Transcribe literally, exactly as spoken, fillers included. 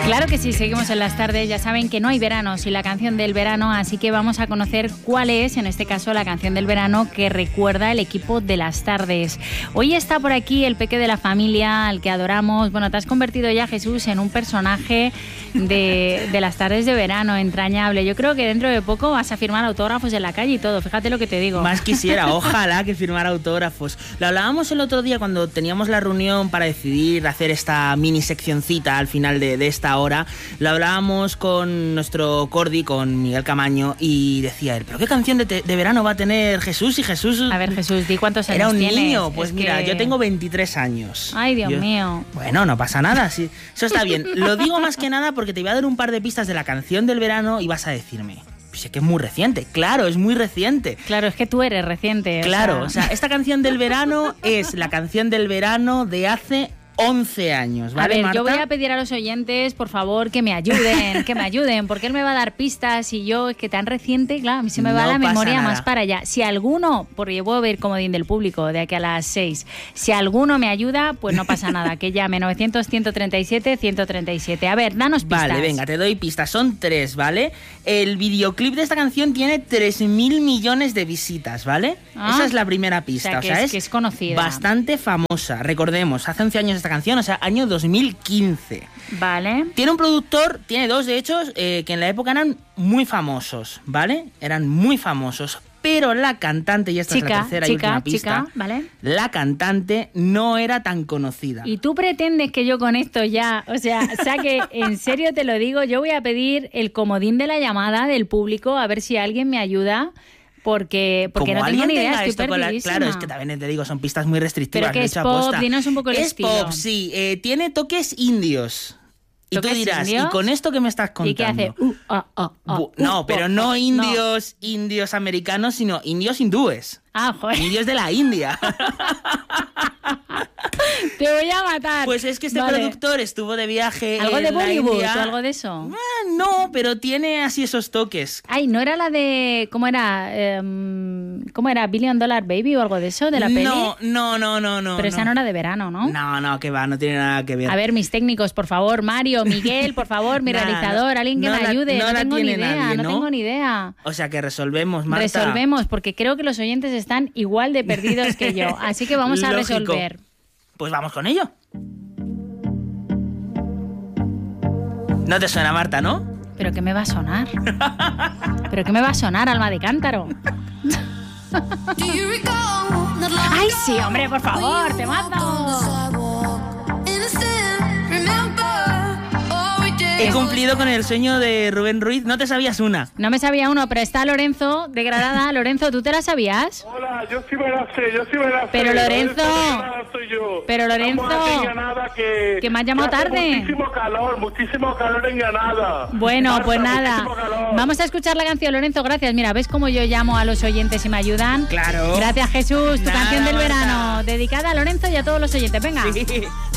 Claro que sí, seguimos en las tardes. Ya saben que no hay verano sin la canción del verano, así que vamos a conocer cuál es, en este caso, la canción del verano que recuerda el equipo de las tardes. Hoy está por aquí el peque de la familia, al que adoramos. Bueno, te has convertido ya, Jesús, en un personaje de, de las tardes de verano, entrañable. Yo creo que dentro de poco vas a firmar autógrafos en la calle y todo, fíjate lo que te digo. Más quisiera, ojalá que firmara autógrafos. Lo hablábamos el otro día cuando teníamos la reunión para decidir hacer esta mini seccioncita al final de, de esta hora. Lo hablábamos con nuestro Cordi, con Miguel Camaño, y decía él, ¿pero qué canción de, te, de verano va a tener Jesús? Y Jesús... A ver, Jesús, di cuántos años era un tienes. niño. Pues es mira, que... yo tengo veintitrés años. Ay, Dios yo... mío. Bueno, no pasa nada, sí. Eso está bien. Lo digo más que nada porque te voy a dar un par de pistas de la canción del verano y vas a decirme... Pues es que es muy reciente, claro, es muy reciente. Claro, es que tú eres reciente. Claro, o sea, o sea esta canción del verano es la canción del verano de hace once años, ¿vale, A ver, Marta? yo voy a pedir a los oyentes, por favor, que me ayuden, que me ayuden, porque él me va a dar pistas y yo, es que tan reciente, claro, a mí se me va No la pasa memoria nada. más para allá. Si alguno, porque yo voy a ver comodín del público de aquí a las seis, si alguno me ayuda, pues no pasa nada, que llame novecientos, ciento treinta y siete, ciento treinta y siete. A ver, danos pistas. Vale, venga, te doy pistas, son tres, ¿vale? El videoclip de esta canción tiene tres mil millones de visitas, ¿vale? Ah, esa es la primera pista, o sea, o que sea, es, es, que es conocida. bastante famosa. Recordemos, hace once años esta canción, o sea, año dos mil quince. Vale. Tiene un productor, tiene dos de hecho, eh, que en la época eran muy famosos, ¿vale? Eran muy famosos, pero la cantante, y esta Chica, es la tercera y chica, última pista, chica, ¿vale? la cantante no era tan conocida. Y tú pretendes que yo con esto ya, o sea, saque, en serio te lo digo, yo voy a pedir el comodín de la llamada del público a ver si alguien me ayuda. Porque, porque Como no tengo ni alguien idea, tenga estoy esto con la- perdidísima. Claro, es que también te digo, son pistas muy restrictivas. Pero que lo he es hecho pop, aposta. dinos un poco el es estilo. pop, sí. Eh, tiene toques indios. Y tú ¿Toques dirás, indios? ¿y con esto que me estás contando? ¿Y qué hace? Uh, ah, ah, ah, Bu- uh, no, pero oh, no oh, indios, indios americanos, sino indios hindúes. Ah, joder. Indios de la India. Te voy a matar. Pues es que este Vale. productor estuvo de viaje ¿Algo en de la Bollywood India. o algo de eso? Ah, no, pero tiene así esos toques. Ay, ¿no era la de... ¿Cómo era? Em, ¿Cómo era? ¿Billion Dollar Baby o algo de eso? ¿De la peli? No, no, no, no, no. Pero esa no era de verano, ¿no? No, no, que va, no tiene nada que ver. A ver, mis técnicos, por favor. Mario, Miguel, por favor, mi Nah, realizador. Alguien que no me la- ayude. no No, la tengo ni tiene idea, nadie, no ¿no? tengo ni idea. O sea que resolvemos, Marta. Resolvemos, porque creo que los oyentes están igual de perdidos que yo. Así que vamos a Lógico. resolver. Pues vamos con ello. No te suena, Marta, ¿no? ¿Pero qué me va a sonar? ¿Pero qué me va a sonar, alma de cántaro? ¡Ay, sí, hombre, por favor, te mato! He cumplido con el sueño de Rubén Ruiz. ¿No te sabías una? No me sabía uno, pero está Lorenzo, de Granada. Lorenzo, ¿tú te la sabías? Hola, yo sí me la sé, yo sí me la sé. Pero, Lorenzo, Lorenzo, soy yo. pero, Lorenzo, Estamos aquí en Granada, que, que me has llamado que hace tarde. Muchísimo calor, muchísimo calor en Granada. Bueno, Marta, pues nada. muchísimo calor. Vamos a escuchar la canción, Lorenzo, gracias. Mira, ¿ves cómo yo llamo a los oyentes y me ayudan? Claro. Gracias, Jesús. Tu Nada, canción del Marta. verano, dedicada a Lorenzo y a todos los oyentes. Venga. Sí.